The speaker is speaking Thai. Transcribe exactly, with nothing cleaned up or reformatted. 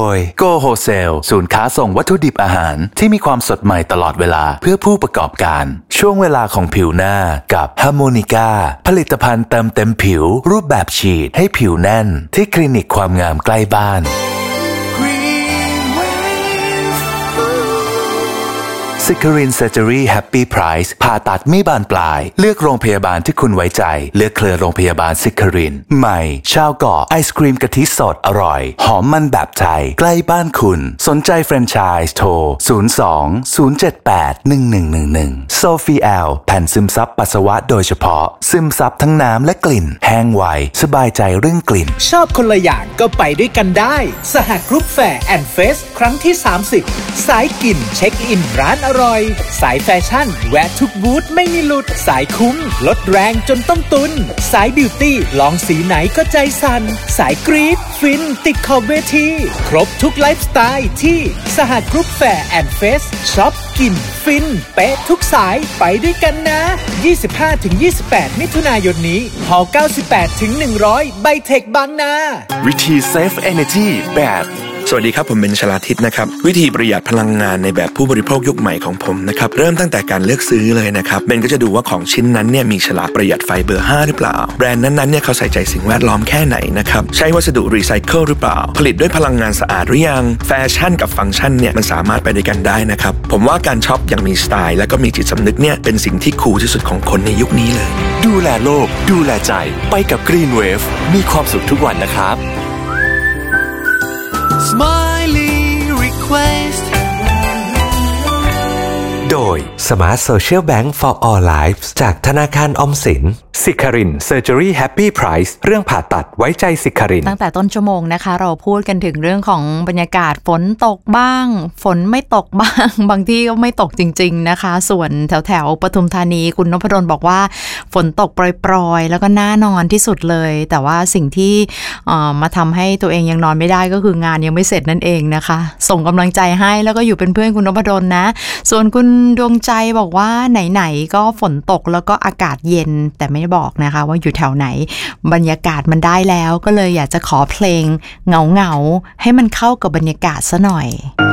ย Go Wholesale ศูนย์ค้าส่งวัตถุดิบอาหารที่มีความสดใหม่ตลอดเวลาเพื่อผู้ประกอบการช่วงเวลาของผิวหน้ากับ Harmonica ผลิตภัณฑ์เติมเต็มผิวรูปแบบฉีดให้ผิวแน่นที่คลินิกความงามใกล้บ้านซิคริน Surgery Happy Price ผ่าตัดไม่บานปลายเลือกโรงพยาบาลที่คุณไว้ใจเลือกเครือโรงพยาบาลซิครินใหม่ชาวเกาะไอศกรีมกะทิสดอร่อยหอมมันแบบไทยใกล้บ้านคุณสนใจแฟรนไชส์โทรศูนย์ สอง ศูนย์ เจ็ด แปด หนึ่ง หนึ่ง หนึ่ง หนึ่ง Sofiel แผ่นซึมซับปัสสาวะโดยเฉพาะซึมซับทั้งน้ำและกลิ่นแห้งไวสบายใจเรื่องกลิ่นชอบคนละอย่างก็ไปด้วยกันได้สหกรุ๊ปแฟร์แอนด์เฟสครั้งที่สามสิบสายกินเช็คอินร้านอร่อยสายแฟชั่นแวะทุกบูธไม่มีหลุดสายคุ้มลดแรงจนต้องตุนสายบิวตี้ลองสีไหนก็ใจสั่นสายกรี๊ดฟินติดขอบเวทีครบทุกไลฟ์สไตล์ที่สหกรุ๊ปแฟร์แอนด์เฟสช็อปกินฟินเป๊ะทุกสายไปด้วยกันนะ ยี่สิบห้าถึงยี่สิบแปด มิถุนายนนี้ฮอลล์ เก้าสิบแปดถึงหนึ่งร้อย ไบเทคบางนาวิธี Save Energy แบบสวัสดีครับผมเป็นชลาทิศนะครับวิธีประหยัดพลังงานในแบบผู้บริโภคยุคใหม่ของผมนะครับเริ่มตั้งแต่การเลือกซื้อเลยนะครับเบนก็จะดูว่าของชิ้นนั้นเนี่ยมีฉลากประหยัดไฟเบอร์ห้าหรือเปล่าแบรนด์นั้นๆเนี่ยเขาใส่ใจสิ่งแวดล้อมแค่ไหนนะครับใช้วัสดุรีไซเคิลหรือเปล่าผลิตด้วยพลังงานสะอาดหรือยังแฟชั่นกับฟังก์ชันเนี่ยมันสามารถไปด้วยกันได้นะครับผมว่าการช็อปอย่างมีสไตล์และก็มีจิตสำนึกเนี่ยเป็นสิ่งที่คูลที่สุดของคนในยุคนี้เลยดูแลโลกดูแลใจไปกับ Green Wave มีความสุขทุกวันนะครับ Smiley Request โดย Smart Social Bank for All Lives จากธนาคารออมสินสิคริน Surgery Happy Price เรื่องผ่าตัดไว้ใจสิครินตั้งแต่ต้นชั่วโมงนะคะเราพูดกันถึงเรื่องของบรรยากาศฝนตกบ้างฝนไม่ตกบ้างบางที่ก็ไม่ตกจริงๆนะคะส่วนแถวแถวปทุมธานีคุณนพดลบอกว่าฝนตกปรอยๆแล้วก็น่านอนที่สุดเลยแต่ว่าสิ่งที่มาทำให้ตัวเองยังนอนไม่ได้ก็คืองานยังไม่เสร็จนั่นเองนะคะส่งกำลังใจให้แล้วก็อยู่เป็นเพื่อนคุณนพดลนะส่วนคุณดวงใจบอกว่าไหนๆก็ฝนตกแล้วก็อากาศเย็นแต่ไม่บอกนะคะว่าอยู่แถวไหนบรรยากาศมันได้แล้วก็เลยอยากจะขอเพลงเหงาๆให้มันเข้ากับบรรยากาศซะหน่อย